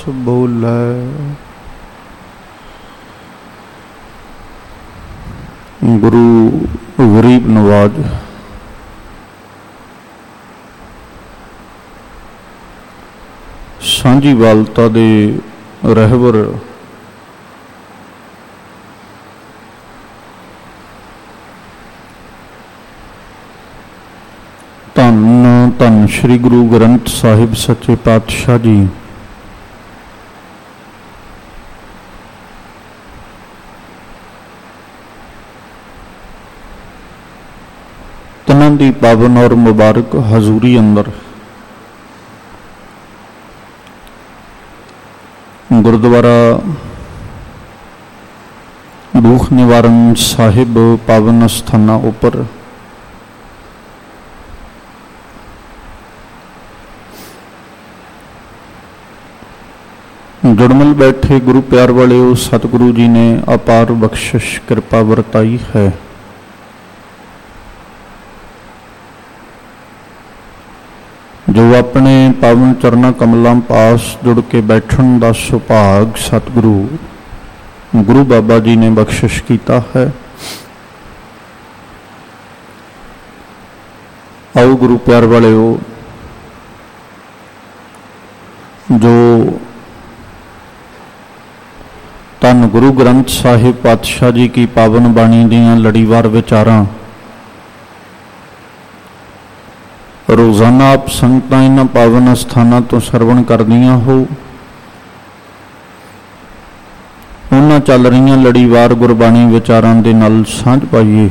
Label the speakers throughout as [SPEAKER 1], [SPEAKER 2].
[SPEAKER 1] बोलै गुरु गरीब नवाज। सांझीवालता दे रहबर धन धन श्री गुरु ग्रंथ साहिब सच्चे पातशाह जी तिन्हां दी पावन और मुबारक हजूरी अंदर गुरुद्वारा दुख निवारण साहिब पावन स्थाना उपर जुड़मल बैठे गुरु प्यार वाले सतगुरु जी ने अपार बख्शिश कृपा वरताई है। जो अपने पावन चरना कमलों पास जुड़ के बैठन का सुभाग सतगुरु गुरु बाबा जी ने बख्शिश किया है। आओ गुरु प्यार वाले जो धन गुरु ग्रंथ साहिब पातशाह जी की पावन बाणी दियां लड़ीवार विचारां रोजाना आप संगतां इन्हां पावन स्थानां तो सरवण करदियां हो। उन्हां चल रहीआं लड़ीवार गुरबाणी विचारां दे नाल सांझ पाईए।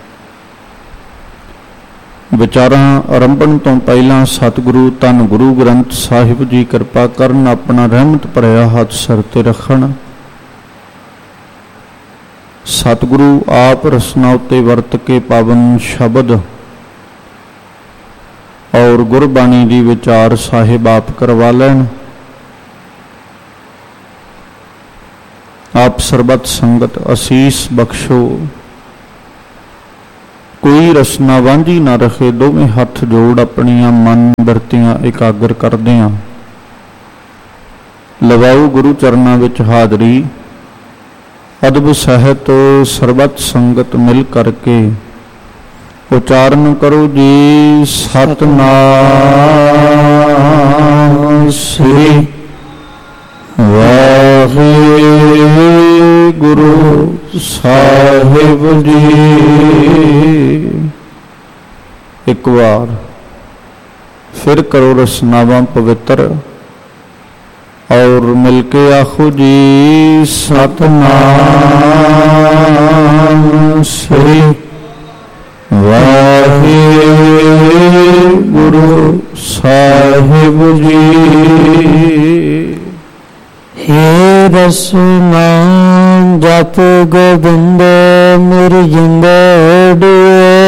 [SPEAKER 1] विचारां आरंभण तो पहलां सतगुरु धन गुरु ग्रंथ साहिब जी कृपा करन अपना रहमत भरिया हाथ सिर ते रखण। सतगुरु आप रसना उत्ते वरत के पावन शब्द और गुरबाणी की विचार साहिब आप करवा लैन। आप सरबत संगत असीस बख्शो। कोई रसना वांझी ना रखे। दोवें हथ जोड़ अपनियां मन बिरतियां एकागर करदियां लवाओ गुरु चरना विच हाजरी। अदब सहित सरबत संगत मिल करके उचारण करो जी सतनाम श्री वाहिगुरु साहिब जी। एक बार फिर करो रसनावां पवित्र और मिलके आखो जी सतनाम श्री वाहिगुरु साहिब जी।
[SPEAKER 2] हे रसना जप गोबिंद मेरी जिंदड़ी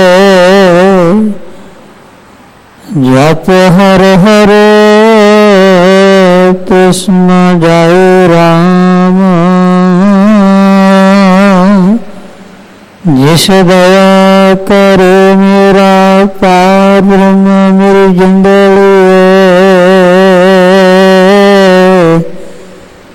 [SPEAKER 2] जप हर हर कृष्ण जय राम। जिस दया करे मेरा पार ब्रह्म मेरी जिंद